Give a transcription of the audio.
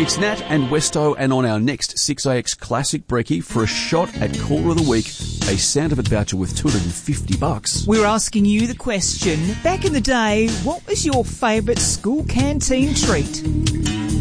It's Nat and Westo, and on our next 6AX Classic Brekkie for a shot at Caller of the Week, a Sound of It voucher worth $250. We're asking you the question, back in the day, what was your favourite school canteen treat?